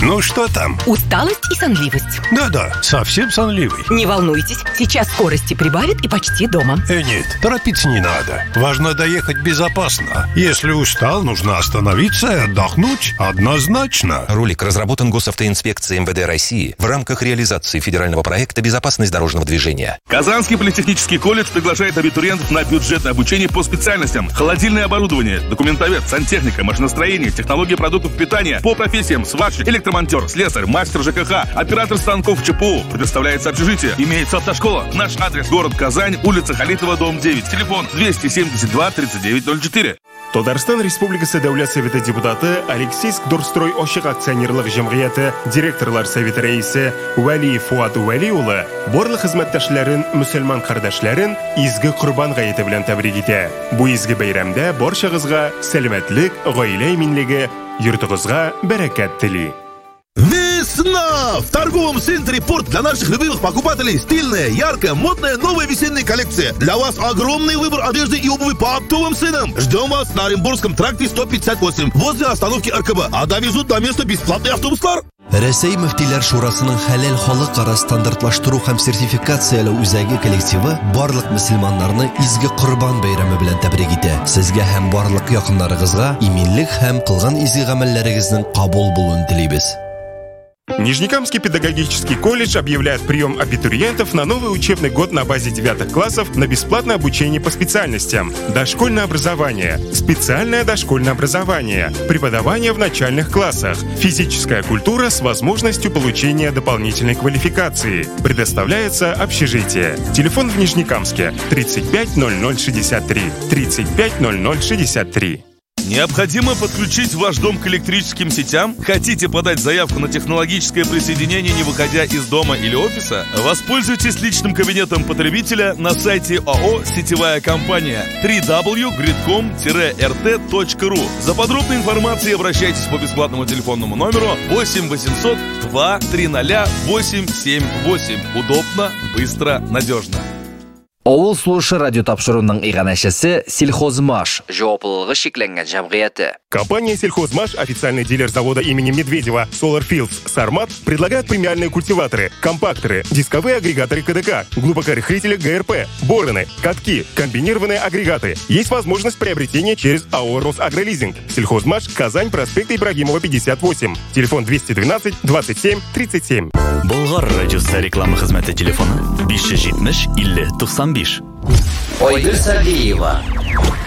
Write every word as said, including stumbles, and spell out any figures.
Ну что там? Усталость и сонливость. Да-да, совсем сонливый. Не волнуйтесь, сейчас скорости прибавит и почти дома. Э, нет, торопиться не надо. Важно доехать безопасно. Если устал, нужно остановиться и отдохнуть. Однозначно. Ролик разработан Госавтоинспекцией эм вэ дэ России в рамках реализации федерального проекта «Безопасность дорожного движения». Казанский политехнический колледж приглашает абитуриентов на бюджетное обучение по специальностям: холодильное оборудование, документовед, сантехника, машиностроение, технологии продуктов питания, по профессиям сварщик, электромонтер, слесарь, мастер ЖКХ, оператор станков ЧПУ. Предоставляется общежитие. Имеется автошкола. Наш адрес: город Казань, улица Халитова, дом девять. Телефон двести семьдесят два тридцать девять ноль четыре. Татарстан Республикасы Дәүләт Советы депутаты Алексей Скдорстрой Ошык акционерлык җәмгыяте директорлар советы рәисе Вәли Фуат Вәли улы барлык хезмәттәшләрен, мөселман кардәшләрен изге Корбан гаете белән тәбрик итә. Бу изге бәйрәмдә барчагызга сәламәтлек, гаилә иминлеге, йортыгызга бәрәкәт тели. Весна! В торговом центре «Порт» для наших любимых покупателей стильная, яркая, модная, новая весенняя коллекция. Для вас огромный выбор одежды и обуви по оптовым ценам. Ждем вас на Оренбургском тракте сто пятьдесят восемь, возле остановки эр ка бэ. А довезут до места бесплатный автобуслар. Рәсәй мөфтиләр шурасының хәләл халыкара стандартлаштыру һәм сертификацияләү үзәге коллективы барлык мөселманнарны изге Корбан бәйрәме белән тәбрик итә. Сезгә һәм барлык якыннарыгызга иминлек һәм кылган изге гамәлләрегезнең кабул булуын телибез. Нижнекамский педагогический колледж объявляет прием абитуриентов на новый учебный год на базе девятых классов на бесплатное обучение по специальностям: дошкольное образование, специальное дошкольное образование, преподавание в начальных классах, физическая культура с возможностью получения дополнительной квалификации. Предоставляется общежитие. Телефон в Нижнекамске тридцать пять ноль ноль шестьдесят три, тридцать пять ноль ноль шестьдесят три. Необходимо подключить ваш дом к электрическим сетям? Хотите подать заявку на технологическое присоединение, не выходя из дома или офиса? Воспользуйтесь личным кабинетом потребителя на сайте ООО «Сетевая компания» дабл ю дабл ю дабл ю точка гридком эр тэ точка ру. За подробной информацией обращайтесь по бесплатному телефонному номеру восемь восемьсот два триста восемь семь восемь. Удобно, быстро, надежно. Авыл слушы радио тапшыруның иганәшәсе Сельхозмаш, җаваплылыгы шикләнгән җәмгыяте. Компания Сельхозмаш, официальный дилер завода имени Медведева Solar Fields Сармат, предлагает премиальные культиваторы, компакторы, дисковые агрегаторы ка дэ ка, глубокорыхлители гэ эр пэ, бороны, катки, комбинированные агрегаты. Есть возможность приобретения через АО «Росагролизинг». Сельхозмаш, Казань, проспект Ибрагимова, пятьдесят восемь. Телефон двести двенадцать двадцать семь тридцать семь. Болгар радиосы реклама хезмәте телефоны besh yuz yetmish ellik to'qson besh. Ойгөл Сабиева.